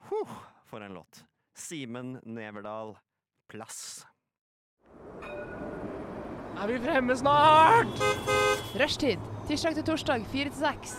For en låt. Simen Neverdal, Plass. Er vi fremme snart? Rushtid, tirsdag til torsdag, 4-6.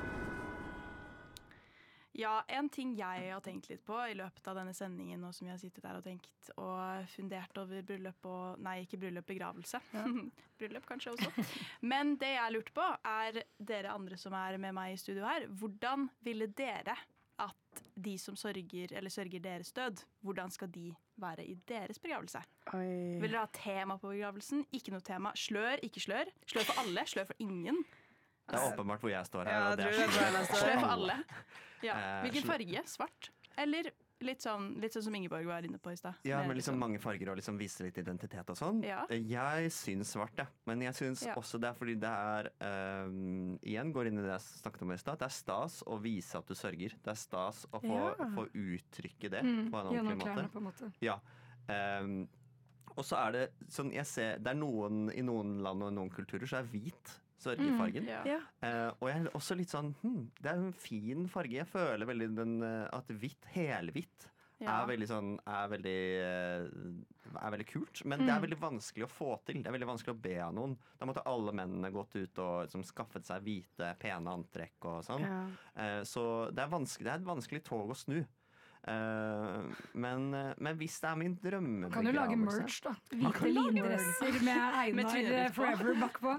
Ja, en ting jeg har tenkt litt på i løpet av denne sendingen, nå som jeg har sittet der og tenkt og fundert over bryllup og, nei, ikke bryllup, begravelse. Ja. Bryllup kanskje også. Men det jeg har lurt på er, dere andre som er med meg i studio her, hvordan ville dere at de som sørger, eller sørger deres død, hvordan skal de være i deres begravelse? Vil dere ha tema på begravelsen? Ikke noe tema. Slør, ikke slør. Slør for alle, slør for ingen. Det er åpenbart hvor jeg står her. Ja, og det er slør for alle. Ja. Hvilken farge? Svart? Eller litt sånn som Ingeborg var inne på i sted. Ja, men liksom mange farger og liksom vise litt identitet og sånn. Ja. Jeg syns svart, ja. Men jeg syns også det er fordi det er igjen går inn i det jeg snakket om i stad. Det er stas å vise at du sørger. Det er stas å få uttrykke det på en ordentlig måte. Ja. Og så er det sånn jeg ser, det er i noen land og noen kulturer så er hvit sørgefargen. Og jeg er også litt sånn det er en fin farge. Jeg føler veldig at helhvitt er veldig kult, men det er veldig vanskelig å få til. Det er veldig vanskelig å be av noen. Da måtte alle mennene gått ut og skaffet seg hvite, pene antrekk og sånn. Så det er et vanskelig tog å snu. Men hvis det er min drømmebegravelse Kan du lage merch da? Hvite lindresser med Einar Forever bakpå.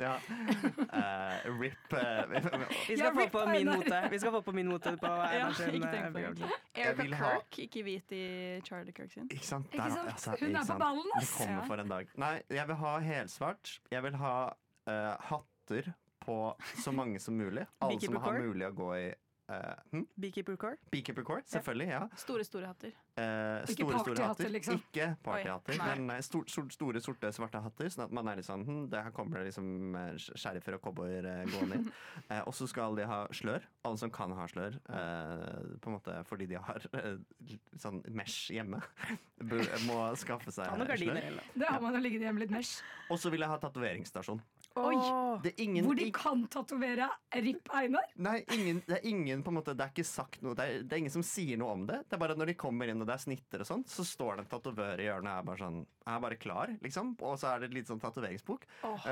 RIP Vi skal få på min mote på Einars begravelse. Erica Kirk, ikke hvit i Charlie Kirk sin. Ikke sant? Hun er på ballen, Det kommer for en dag. Nei, jeg vil ha helsvart. Jeg vil ha hatter på så mange som mulig. Alle som har mulig å gå i Beekeeper Core, selvfølgelig, ja. Store hatter. Ikke partyhatter, liksom. Ikke partyhatter, men store, sorte, svarte hatter. Sånn at man er litt sånn det her kommer det liksom sheriffer og cowboyer gående inn. Og så skal de ha slør. Alle som kan ha slør, på en måte fordi de har sånn mesh hjemme, må skaffe seg slør. Det har man jo ligget hjemme litt mesh. Og så vil jeg ha tatoveringsstasjon. Hvor de kan tatovere RIP Einar? Nei, det er ingen på en måte, det er ikke sagt noe. Det er ingen som sier noe om det. Det er bare at når de kommer inn og det er snitter og sånn, så står det en tatovør i hjørnet er bare klar, liksom. Og så er det et litt sånn tatoveringsbord.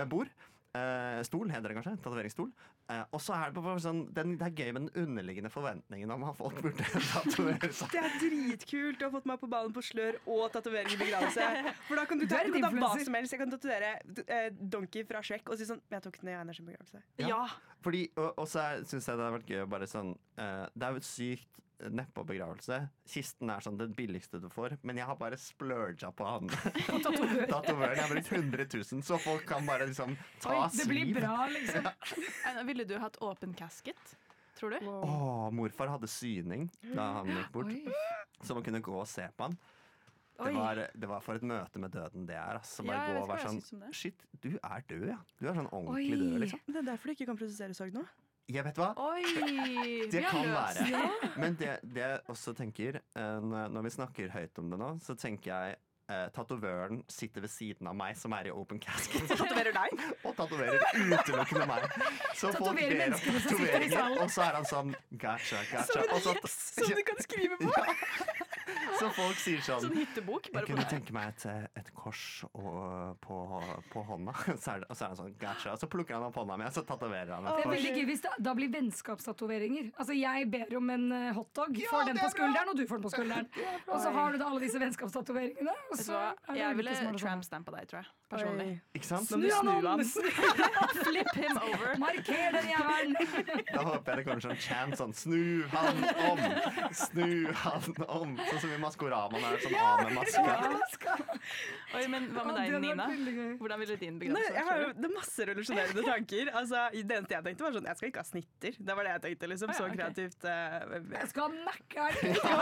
Stol heter det kanskje, tatoveringsstol. Og så er det bare sånn det er gøy med den underliggende forventningen om at folk burde tatovere seg. Det er dritkult å ha fått meg på ballen på slør og tatovering i begravelse. For da kan du ta hva som helst. Jeg kan tatovere Donkey fra Shrek og si sånn jeg tok den i Einars begravelse. Ja. Fordi, og så synes jeg det har vært gøy å bare sånn det er jo et sykt nedpå begravelse. Kisten er sånn det billigste du får, men jeg har bare splurget på han. Tatovøren. Jeg har brukt 100 000, så folk kan bare liksom ta sliv. Det blir bra, liksom. Ville du hatt åpen casket, tror du? Morfar hadde syning da han gikk bort, så man kunne gå og se på han. Det var for et møte med døden det er, altså. Bare gå og være sånn, shit, du er død, ja. Du er sånn ordentlig død, liksom. Det er derfor du ikke kan prosessere sorg nå. Jeg vet hva. Det kan være. Men det jeg også tenker, når vi snakker høyt om det nå, så tenker jeg tatovøren sitter ved siden av meg som er i open casket. Tatoverer deg? Og tatoverer utelukkende meg. Så folk ber om tatoveringer, og så er han sånn gotcha. Som du kan skrive på. Så folk sier sånn hyttebok, jeg kunne tenke meg et kors på hånda. Og så er han sånn gotcha. Og så plukker han opp hånda mi, og så tatoverer han. Det er veldig gøy hvis da blir vennskapstatoveringer. Altså jeg ber om en hotdog, får den på skulderen, og du får den på skulderen. Og så har du da alle disse vennskapstatoveringene. Jeg ville tramp-stampa deg, tror jeg. Personlig. Ikke sant? Snu han. Flip him over. Marker den jævelen. Da håper jeg det kommer sånn chant sånn snu han om. Sånn som i Maskorama er sånn av med maska. Oi, men hva med deg, Nina? Hvordan ville din begravelse? Jeg har jo masse revolusjonerende tanker. Altså, det eneste jeg tenkte var sånn, jeg skal ikke ha snitter. Det var det jeg tenkte, liksom. Så kreativt. Jeg skal ha Mac-er.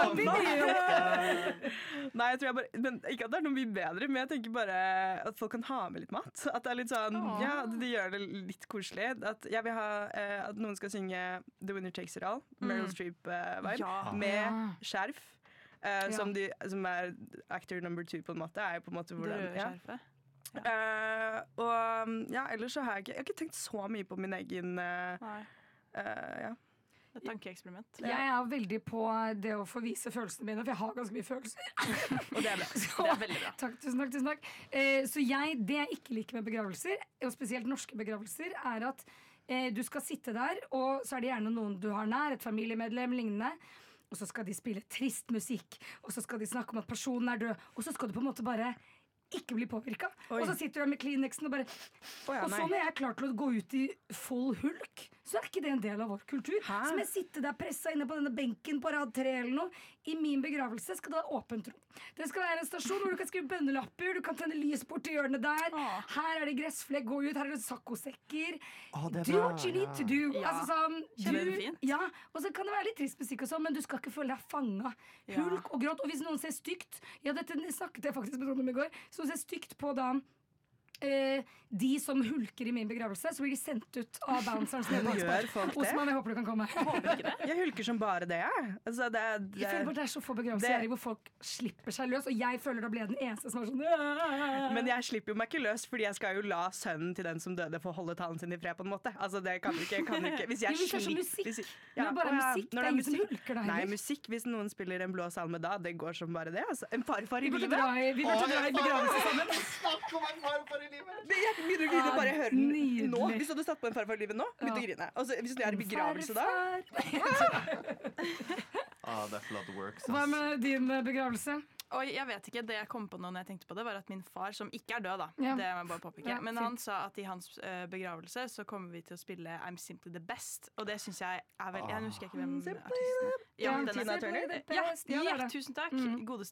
Nei, jeg tror jeg bare, men ikke at det er noe mye bedre, men jeg tenker bare at folk kan ha med litt mat. At det er litt sånn, det gjør det litt koselig. At jeg vil ha at noen skal synge The Winner Takes It All, Meryl Streep-vibe, med skjerf. Som er actor number 2 på en måte, er jo på en måte hvordan det røde skjerfet. Og ellers så har jeg ikke tenkt så mye på min egen Et tankeeksperiment. Jeg er veldig på det å få vise følelsene mine, for jeg har ganske mye følelser. Og det er bra. Det er veldig bra. Takk, tusen takk. Så det jeg ikke liker med begravelser, og spesielt norske begravelser, er at du skal sitte der, og så er det gjerne noen du har nær, et familiemedlem, lignende. Og så skal de spille trist musikk, og så skal de snakke om at personen er død, og så skal du på en måte bare ikke bli påvirka. Og så sitter du der med Kleenexen og bare og så når jeg er klar til å gå ut i full hulk, så er ikke det en del av vår kultur. Så må jeg sitte der pressa inne på denne benken på rad 3 eller noe. I min begravelse skal det være åpent rom. Det skal være en stasjon hvor du kan skrive bønnelapper, du kan tenne lys bort i hjørnet der. Her er det gressflekk, gå ut, her er det saccosekker. Do what you need to do. Altså sånn, og så kan det være litt trist musikk og sånn, men du skal ikke føle deg fanga. Hulk og gråt. Og hvis noen ser stygt, dette snakket jeg faktisk med noen om i går, så ser stygt på da de som hulker i min begravelse, så blir de sendt ut av bounceren. Gjør folk det? Osman, jeg håper du kan komme. Jeg hulker som bare det, altså, jeg føler bare det er så få begravelser hvor folk slipper seg løs, og jeg føler da blir jeg den eneste som er sånn Men jeg slipper jo meg ikke løs, fordi jeg skal jo la sønnen til den som døde få holde talen sin i fred på en måte. Altså det kan ikke hvis jeg slipper musikk. Det er bare musikk, det er ingen som hulker deg. Nei, musikk, hvis noen spiller en blå salme da, det går som bare det, altså. En farfar i livet. Vi burde dra i begravelse sammen. Snakk om en farfar i livet. Jeg begynner å grine bare jeg hører den nå. Hvis du hadde satt på en farfar i livet nå, begynte å grine. Altså, hvis du er i begravelse da det er flott work. Hva med din begravelse? Oi, jeg vet ikke. Det jeg kom på nå når jeg tenkte på det, var at min far, som ikke er død, da, det må jeg bare påpeke, men han sa at i hans begravelse så kommer vi til å spille I'm Simply The Best, og det synes jeg er veldig. Jeg husker ikke hvem artisten Tina Turner? Ja, tusen takk. Godeste